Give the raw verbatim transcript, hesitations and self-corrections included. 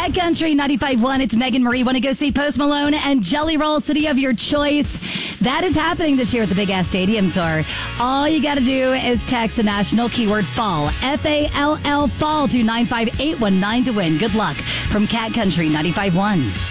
Cat Country ninety-five point one. It's Megan Marie. Want to go see Post Malone and Jelly Roll, City of Your Choice? That is happening this year at the Big Ass Stadium Tour. All you got to do is text the national keyword fall, F A L L, fall to nine five eight one nine to win. Good luck from Cat Country ninety-five point one.